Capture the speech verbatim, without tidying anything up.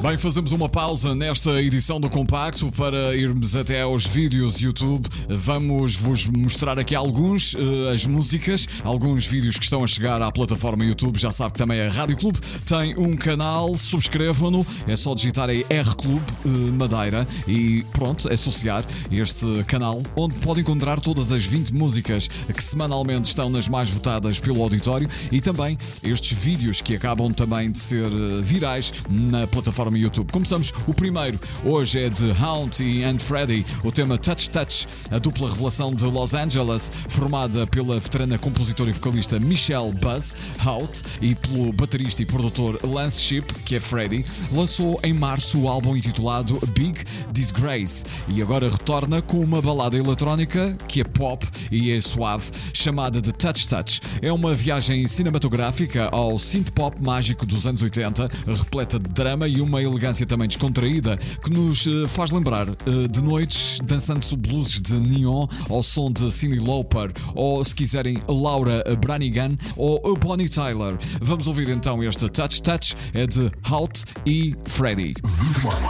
Bem, fazemos uma pausa nesta edição do Compacto para irmos até aos vídeos YouTube. Vamos vos mostrar aqui alguns, uh, as músicas, alguns vídeos que estão a chegar à plataforma YouTube. Já sabe que também a Rádio Clube tem um canal, subscrevam-no. É só digitar aí R Clube uh, Madeira e pronto, associar este canal, onde pode encontrar todas as vinte músicas que semanalmente estão nas mais votadas pelo auditório e também estes vídeos que acabam também de ser uh, virais na plataforma YouTube. Começamos o primeiro, hoje é de Haunt e And Freddy, o tema Touch Touch, a dupla revelação de Los Angeles, formada pela veterana compositora e vocalista Michelle Buzz Haunt e pelo baterista e produtor Lance Shipp, que é Freddy, lançou em março o álbum intitulado Big Disgrace e agora retorna com uma balada eletrónica que é pop e é suave, chamada de Touch Touch. É uma viagem cinematográfica ao synth-pop mágico dos anos oitenta, repleta de drama e uma elegância também descontraída que nos uh, faz lembrar uh, de noites dançando sob luzes de neon ao som de Cyndi Lauper ou, se quiserem, Laura Branigan ou Bonnie Tyler. Vamos ouvir então este Touch Touch, é de Haunt e Freddy.